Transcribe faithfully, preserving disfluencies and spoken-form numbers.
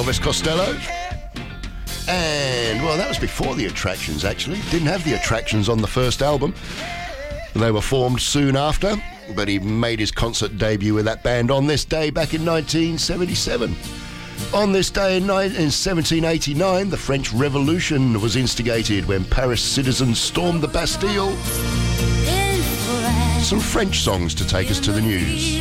Elvis Costello. And, well, that was before the Attractions, actually. Didn't have the Attractions on the first album. They were formed soon after, but he made his concert debut with that band on this day back in nineteen seventy-seven. On this day in seventeen eighty-nine, the French Revolution was instigated when Paris citizens stormed the Bastille. Some French songs to take us to the news.